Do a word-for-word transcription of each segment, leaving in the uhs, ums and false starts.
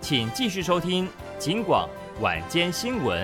请继续收听警广晚间新闻。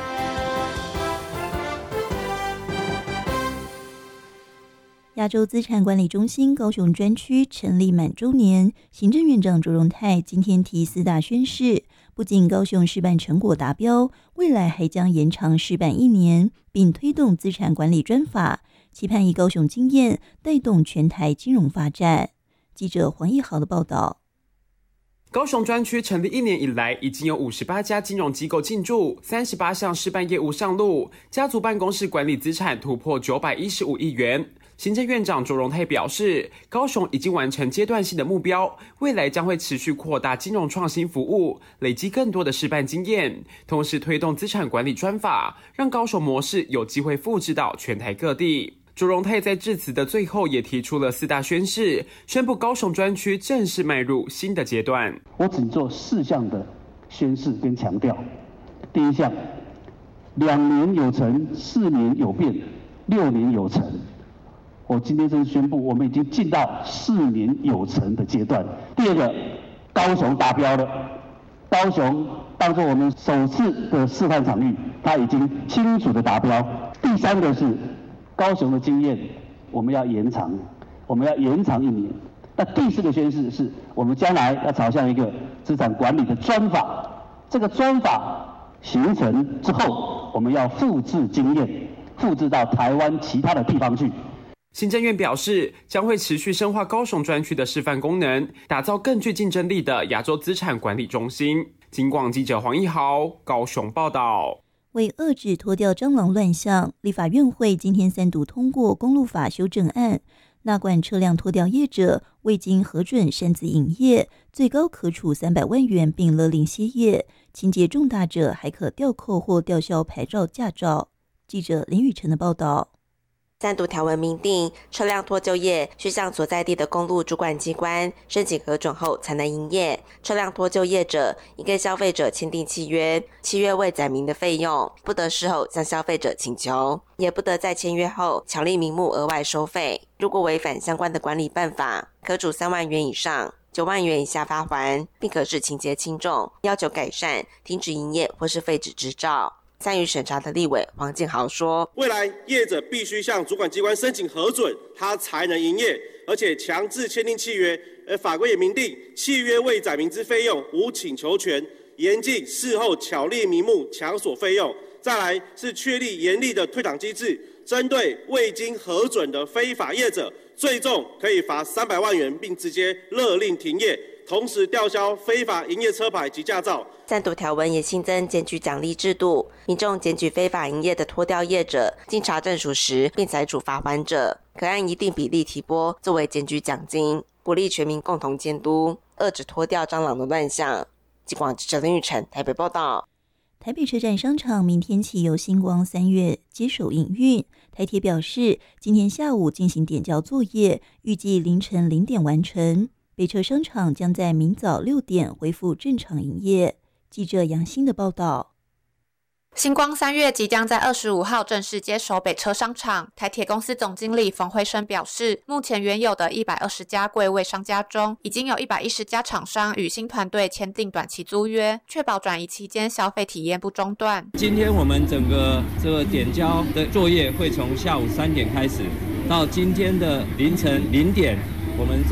亚洲资产管理中心高雄专区成立满周年，行政院长卓荣泰今天提四大宣示，不仅高雄示范成果达标，未来还将延长示范一年，并推动资产管理专法，期盼以高雄经验带动全台金融发展。记者黄义豪的报道。 高雄专区成立一年以来，已经有五十八家金融机构进驻，三十八项示范业务上路，家族办公室管理资产突破九百一十五亿元。行政院长卓荣泰表示，高雄已经完成阶段性的目标，未来将会持续扩大金融创新服务，累积更多的示范经验，同时推动资产管理专法，让高雄模式有机会复制到全台各地。卓荣泰在致辞的最后也提出了四大宣示，宣布高雄专区正式迈入新的阶段。 我只做四项的宣示跟强调。第一项，两年有成，四年有变，六年有成。我今天正式宣布，我们已经进到四年有成的阶段。第二个，高雄达标了，高雄当作我们首次的示范场域，它已经清楚的达标。第三个是高雄的经验，我们要延长，我们要延长一年。那第四个宣示是我们将来要朝向一个资产管理的专法，这个专法形成之后，我们要复制经验，复制到台湾其他的地方去。 行政院表示，将会持续深化高雄专区的示范功能，打造更具竞争力的亚洲资产管理中心。警广记者黄义豪高雄报道。 为遏制脱掉蟑螂乱象，立法院会今天三读通过公路法修正案，纳管车辆脱掉业者未经核准擅自营业，最高可处三百万元，并勒令歇业，情节重大者还可吊扣或吊销牌照驾照。记者林雨晨的报道。 三读条文明定，车辆脱臼业需向所在地的公路主管机关申请核准后才能营业。车辆脱臼业者应跟消费者签订契约，契约未载明的费用，不得事后向消费者请求，也不得在签约后巧立名目额外收费。如果违反相关的管理办法，可处三万元以上九万元以下罚锾，并可视情节轻重，要求改善、停止营业或是废止执照。参与审查的立委黄建豪说， 未来业者必须向主管机关申请核准，他才能营业，而且强制签订契约，而法规也明定，契约未载明之费用无请求权，严禁事后巧立名目强索费用。再来是确立严厉的退场机制，针对未经核准的非法业者，最重可以罚三百万元，并直接勒令停业，同时吊销非法营业车牌及驾照。 三读条文也新增检举奖励制度，民众检举非法营业的脱掉业者，经查证属实并裁处罚锾者，可按一定比例提拨作为检举奖金，鼓励全民共同监督，遏止脱掉蟑螂的乱象。警广记者林雨晨台北报道。 台北车站商场明天起由星光三月接手营运。台铁表示，今天下午进行点校作业，预计凌晨零点完成。北车商场将在明早六点恢复正常营业。记者杨欣的报道。 星光三月即将在二十五号正式接手北车商场。台铁公司总经理冯辉生表示，目前原有的一百二十家柜位商家中，已经有一百一十家厂商与新团队签订短期租约，确保转移期间消费体验不中断。 今天我们整个这个点交的作业会从下午三点开始，到今天的凌晨零点，我们